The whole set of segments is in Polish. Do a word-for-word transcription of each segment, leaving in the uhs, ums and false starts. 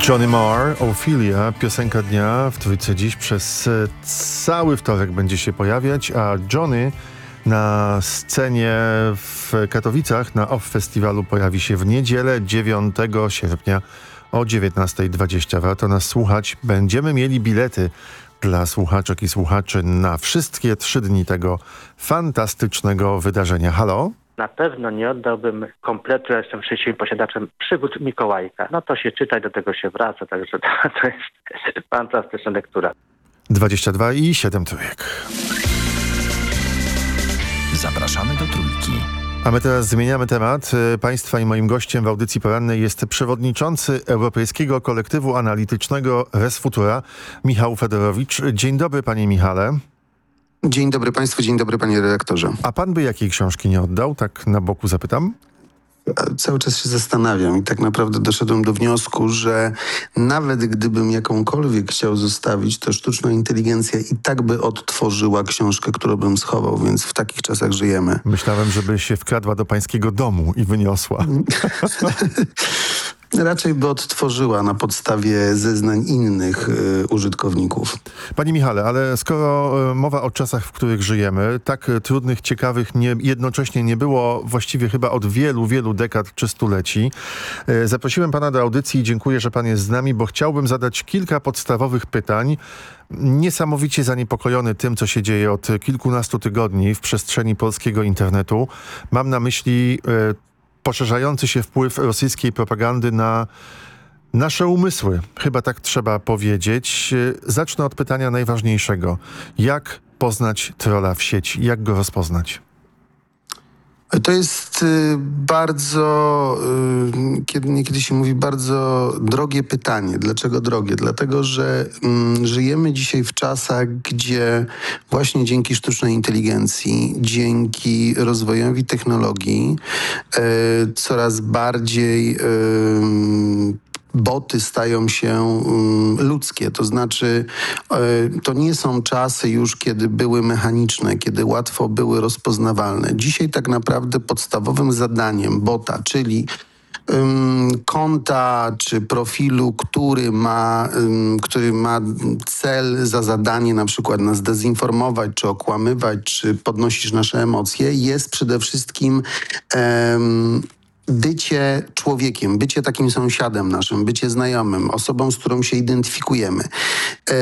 Johnny Marr, Ophelia, piosenka dnia w Trójce dziś przez cały wtorek będzie się pojawiać, a Johnny na scenie w Katowicach na Off Festiwalu pojawi się w niedzielę dziewiątego sierpnia o dziewiętnasta dwadzieścia. Warto nas słuchać. Będziemy mieli bilety dla słuchaczek i słuchaczy na wszystkie trzy dni tego fantastycznego wydarzenia. Halo? Na pewno nie oddałbym kompletu, ja jestem szczęśliwym posiadaczem przygód Mikołajka. No to się czyta i do tego się wraca, także to, to jest fantastyczna lektura. dwadzieścia dwa i siedem trójek. Zapraszamy do Trójki. A my teraz zmieniamy temat. Państwa i moim gościem w audycji porannej jest przewodniczący Europejskiego Kolektywu Analitycznego Resfutura, Michał Fedorowicz. Dzień dobry, panie Michale. Dzień dobry państwu, dzień dobry panie redaktorze. A pan by jakiej książki nie oddał? Tak na boku zapytam. Cały czas się zastanawiam i tak naprawdę doszedłem do wniosku, że nawet gdybym jakąkolwiek chciał zostawić, to sztuczna inteligencja i tak by odtworzyła książkę, którą bym schował, więc w takich czasach żyjemy. Myślałem, żeby się wkradła do pańskiego domu i wyniosła. Raczej by odtworzyła na podstawie zeznań innych y, użytkowników. Panie Michale, ale skoro y, mowa o czasach, w których żyjemy, tak y, trudnych, ciekawych nie, jednocześnie nie było właściwie chyba od wielu, wielu dekad czy stuleci. Y, zaprosiłem pana do audycji i dziękuję, że pan jest z nami, bo chciałbym zadać kilka podstawowych pytań. Niesamowicie zaniepokojony tym, co się dzieje od kilkunastu tygodni w przestrzeni polskiego internetu. Mam na myśli y, poszerzający się wpływ rosyjskiej propagandy na nasze umysły. Chyba tak trzeba powiedzieć. Zacznę od pytania najważniejszego. Jak poznać trolla w sieci? Jak go rozpoznać? To jest y, bardzo, y, kiedy, niekiedy się mówi, bardzo drogie pytanie. Dlaczego drogie? Dlatego, że y, żyjemy dzisiaj w czasach, gdzie właśnie dzięki sztucznej inteligencji, dzięki rozwojowi technologii y, coraz bardziej y, boty stają się y, ludzkie, to znaczy y, to nie są czasy już, kiedy były mechaniczne, kiedy łatwo były rozpoznawalne. Dzisiaj tak naprawdę podstawowym zadaniem bota, czyli ym, konta czy profilu, który ma, ym, który ma cel za zadanie na przykład nas dezinformować, czy okłamywać, czy podnosić nasze emocje, jest przede wszystkim ym, bycie człowiekiem, bycie takim sąsiadem naszym, bycie znajomym, osobą, z którą się identyfikujemy. E,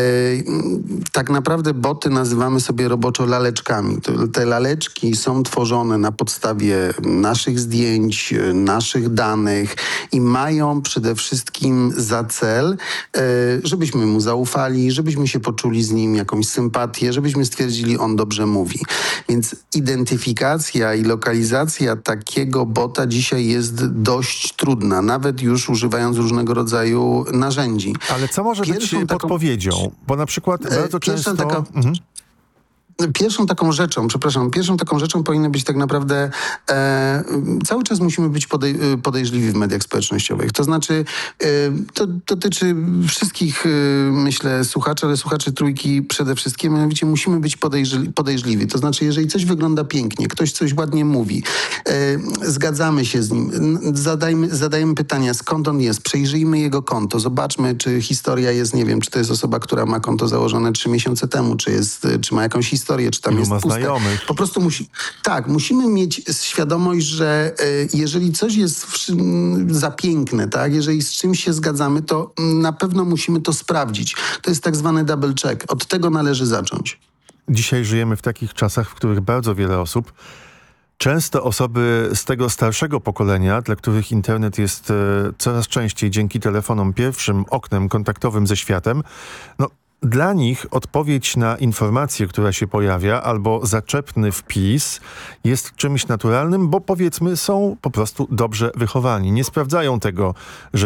tak naprawdę boty nazywamy sobie roboczo laleczkami. To, te laleczki są tworzone na podstawie naszych zdjęć, naszych danych i mają przede wszystkim za cel, e, żebyśmy mu zaufali, żebyśmy się poczuli z nim jakąś sympatię, żebyśmy stwierdzili, on dobrze mówi. Więc identyfikacja i lokalizacja takiego bota dzisiaj jest dość trudna, nawet już używając różnego rodzaju narzędzi. Ale co może Pierwszą być taką, podpowiedzią? Bo na przykład bardzo często... Taka, mhm. Pierwszą taką rzeczą, przepraszam, pierwszą taką rzeczą powinno być tak naprawdę e, cały czas musimy być podej podejrzliwi w mediach społecznościowych. To znaczy, e, to dotyczy wszystkich, e, myślę, słuchaczy, ale słuchaczy Trójki przede wszystkim, mianowicie musimy być podejrzli podejrzliwi. To znaczy, jeżeli coś wygląda pięknie, ktoś coś ładnie mówi, e, zgadzamy się z nim, zadajmy, zadajmy pytania, skąd on jest, przejrzyjmy jego konto, zobaczmy, czy historia jest, nie wiem, czy to jest osoba, która ma konto założone trzy miesiące temu, czy, jest, czy ma jakąś historię, czy tam Ilu jest ma puste. znajomych. Po prostu musi... Tak, musimy mieć świadomość, że y, jeżeli coś jest w, y, za piękne, tak, jeżeli z czymś się zgadzamy, to y, na pewno musimy to sprawdzić. To jest tak zwany double check. Od tego należy zacząć. Dzisiaj żyjemy w takich czasach, w których bardzo wiele osób, często osoby z tego starszego pokolenia, dla których internet jest e, coraz częściej dzięki telefonom pierwszym oknem kontaktowym ze światem, no dla nich odpowiedź na informację, która się pojawia, albo zaczepny wpis jest czymś naturalnym, bo powiedzmy są po prostu dobrze wychowani. Nie sprawdzają tego, że